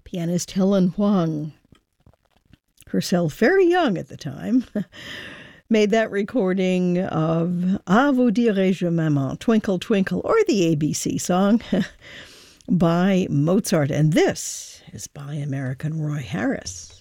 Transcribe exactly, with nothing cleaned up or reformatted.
pianist Helen Huang, herself very young at the time, made that recording of Ah, vous dirai-je maman, Twinkle, Twinkle, or the A B C song by Mozart. And this is by American Roy Harris.